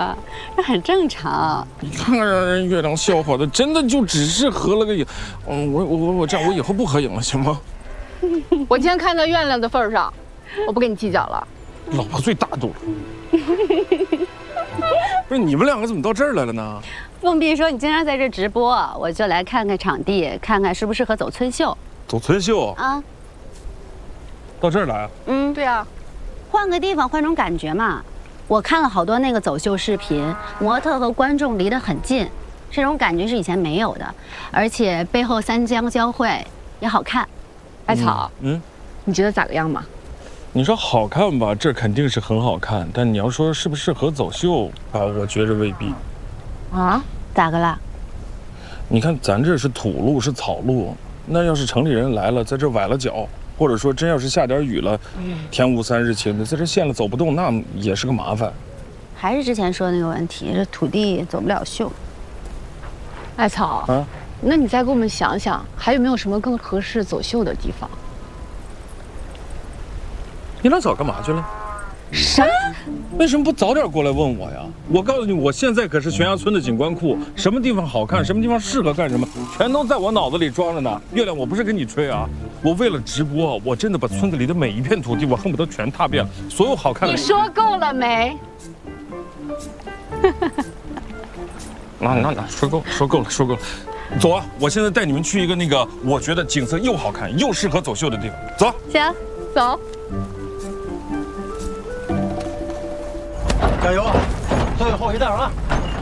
了，这很正常。 你看看让人月亮笑话的，真的就只是合了个影。我这样，我以后不合影了，行吗？ 我今天看在月亮的份上，我不跟你计较了。 老婆最大度了。不是你们两个怎么到这儿来了呢？ 凤碧说你经常在这直播，我就来看看场地，看看适不适合走村秀。 走村秀啊？ 到这儿来啊？ 嗯， 对啊， 换个地方，换种感觉嘛。我看了好多那个走秀视频，模特和观众离得很近，这种感觉是以前没有的，而且背后三江交汇也好看。 艾草，你觉得咋个样嘛？ 你说好看吧，这肯定是很好看，但你要说适不适合走秀啊，我觉着未必。 啊？咋个啦？ 你看咱这是土路，是草路，那要是城里人来了，在这崴了脚，或者说真要是下点雨了，天无三日晴的，在这陷了走不动，那也是个麻烦。 还是之前说的那个问题，这土地走不了秀。 艾草啊，那你再给我们想想，还有没有什么更合适走秀的地方？ 你俩早干嘛去了？ 什么？ 为什么不早点过来问我呀？我告诉你，我现在可是悬崖村的景观库，什么地方好看，什么地方适合干什么，全都在我脑子里装着呢。月亮，我不是跟你吹啊，我为了直播，我真的把村子里的每一片土地，我恨不得全踏遍了，所有好看的。 你说够了没？ 那说够了。走啊！我现在带你们去一个那个我觉得景色又好看又适合走秀的地方。走。 行， 走。 加油啊！都有后遗带啊！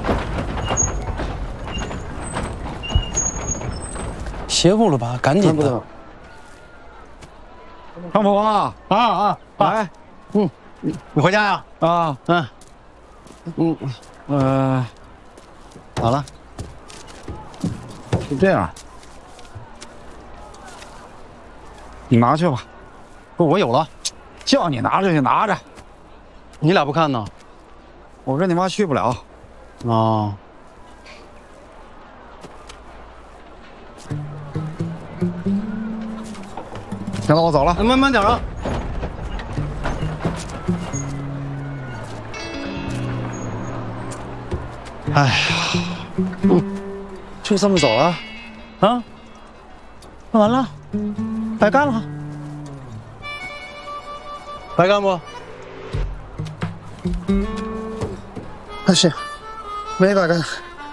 邪乎了吧？赶紧的！ 张伯光啊！来，你回家呀？好了，就这样，你拿去吧。不，我有了，叫你拿着就拿着。 你俩不看呢？ 我跟你妈去不了。 啊。 行了，我走了。 慢慢点啊。 哎呀，就这么走了？啊？那完了，白干了。 白干不？ 那是，没白干。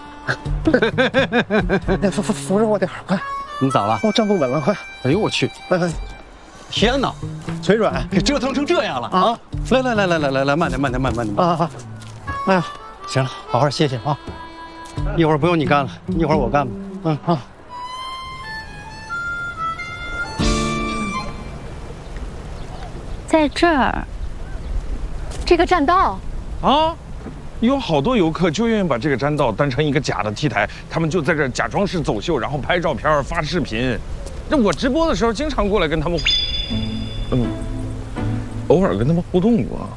扶着我点，快！ 你咋了？ 我站不稳了，快！ 哎呦我去！ 快！ 天哪， 腿软， 给折腾成这样了啊！来，慢点啊！哎呀， 行了，好好歇歇啊！一会儿不用你干了，一会儿我干吧。 在这儿， 这个栈道啊，有好多游客就愿意把这个栈道当成一个假的 T 台，他们就在这儿假装是走秀，然后拍照片发视频。这我直播的时候经常过来跟他们，偶尔跟他们互动过。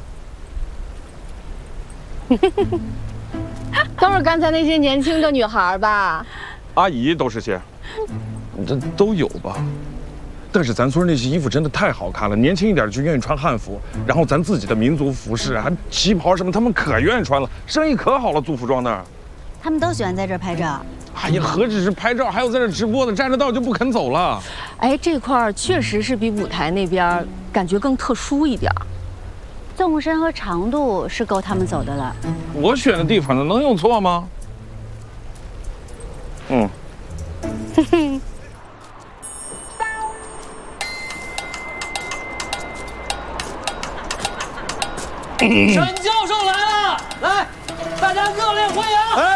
都是刚才那些年轻的女孩吧？ 阿姨都是些，这都有吧。但是咱村那些衣服真的太好看了，年轻一点就愿意穿汉服，然后咱自己的民族服饰，还旗袍什么，他们可愿意穿了，生意可好了。做服装那儿， 他们都喜欢在这儿拍照。 哎呀，何止是拍照，还有在这直播的，站着道就不肯走了。 哎，这块儿确实是比舞台那边感觉更特殊一点。 纵深和长度是够他们走的了。 我选的地方呢，能有错吗？ 沈教授来了，来，大家热烈欢迎！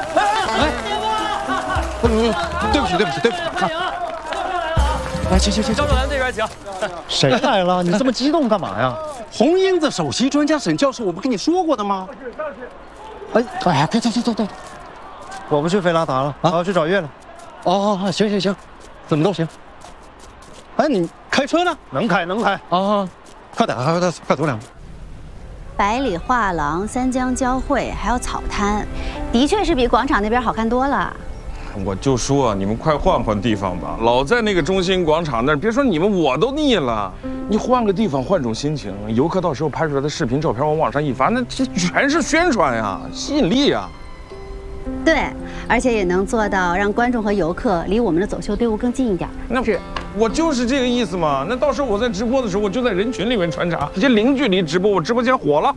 对不起， 欢迎！ 来，请， 教授咱这边请。 谁来了？你这么激动干嘛呀？ 红英子首席专家沈教授，我不跟你说过的吗？ 哎呀，对，我不去菲拉达了，我要去找月亮。 哦，行，怎么都行。哎，你开车呢？ 能开啊！ 快点，快走两步。 百里画廊、三江交汇，还有草滩，的确是比广场那边好看多了。 我就说你们快换换地方吧，老在那个中心广场那儿，别说你们，我都腻了。你换个地方，换种心情，游客到时候拍出来的视频、照片往网上一发，那这全是宣传呀，吸引力呀。 对，而且也能做到让观众和游客离我们的走秀队伍更近一点。 那是，我就是这个意思嘛。那到时候我在直播的时候，我就在人群里面穿插，这零距离直播，我直播间火了。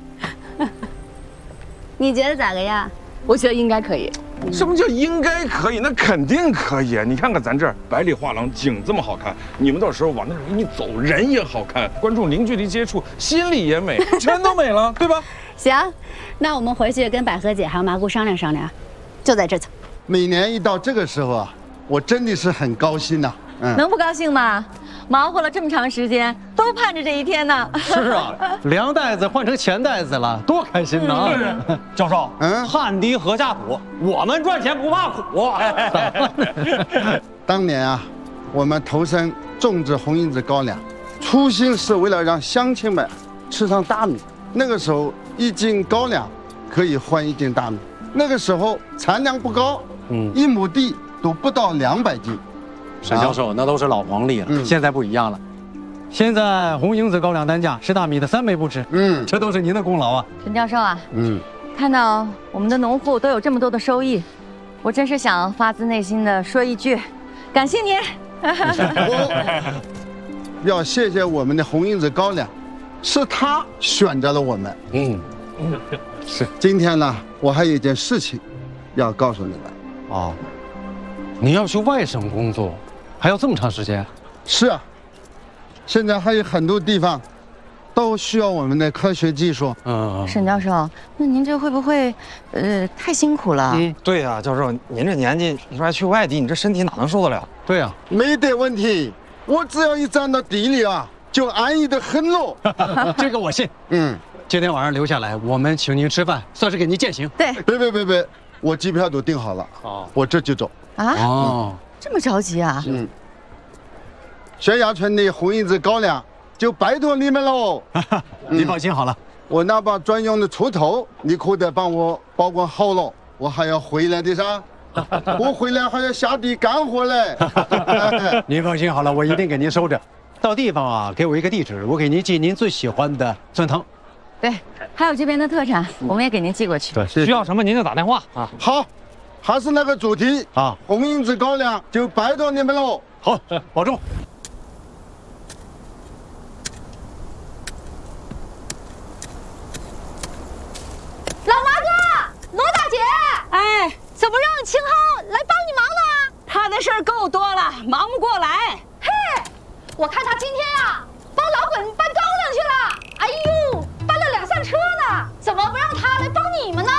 你觉得咋个样？ 我觉得应该可以。 什么叫应该可以？那肯定可以。你看看咱这儿百里画廊，景这么好看，你们到时候往那儿一走，人也好看，观众零距离接触，心里也美，全都美了，对吧？ 行，那我们回去跟百合姐还有麻姑商量商量，就在这走。 每年一到这个时候啊，我真的是很高兴呐。 能不高兴吗？忙活了这么长时间，都盼着这一天呢。 是啊，粮袋子换成钱袋子了，多开心呐！ 教授，汗滴禾下土，我们赚钱不怕苦。 当年啊，我们投身种植红缨子高粱，初心是为了让乡亲们吃上大米。那个时候1斤高粱可以换1斤大米，那个时候产量不高，1亩地都不到200斤。 沈教授，那都是老黄历了，现在不一样了。现在红缨子高粱单价是大米的3倍不止。这都是您的功劳啊， 陈教授啊。看到我们的农户都有这么多的收益，我真是想发自内心的说一句，感谢您。 要谢谢我们的红缨子高粱，是他选择了我们。是。今天呢，我还有一件事情要告诉你们。 哦，你要去外省工作，还要这么长时间？ 是啊，现在还有很多地方都需要我们的科学技术。 沈教授，那您这会不会太辛苦了？ 对呀，教授，您这年纪，你说还去外地，你这身体哪能受得了？ 对呀， 没得问题，我只要一站到地里啊，就安逸的很喽。 这个我信。今天晚上留下来，我们请您吃饭，算是给您践行。 对， 别，我机票都订好了。我这就走。 这么着急啊？ 悬崖村的红缨子高粱就拜托你们喽。 你放心好了， 我那把专用的锄头，你可得帮我保管好了，我还要回来的噻。我回来还要下地干活嘞。 您放心好了，我一定给您收着。到地方啊，给我一个地址，我给您寄您最喜欢的酸汤。 对，还有这边的特产，我们也给您寄过去。 对， 需要什么您就打电话啊。 好，还是那个主题啊，红缨子高粱就拜托你们喽。 好，保重。 老麻哥，罗大姐，哎，怎么让青蒿来帮你忙呢？ 他的事儿够多了，忙不过来。 嘿，我看他今天呀，帮老滚搬高粱去了。哎呦，搬了2、3车呢，怎么不让他来帮你们呢？